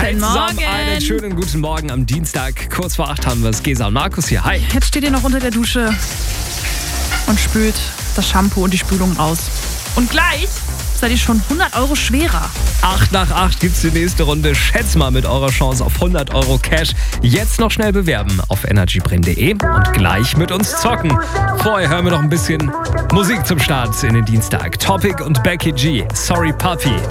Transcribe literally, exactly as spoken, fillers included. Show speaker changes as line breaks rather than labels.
Guten
Morgen.
Einen schönen guten Morgen am Dienstag. Kurz vor acht haben wir es. Gesa und Markus hier. Hi.
Jetzt steht ihr noch unter der Dusche und spült das Shampoo und die Spülung raus. Und gleich seid ihr schon hundert Euro schwerer.
acht nach acht gibt's die nächste Runde. Schätz mal mit eurer Chance auf hundert Euro Cash. Jetzt noch schnell bewerben auf energybrennen punkt de und gleich mit uns zocken. Vorher hören wir noch ein bisschen Musik zum Start in den Dienstag. Topic und Becky G. Sorry Puppy.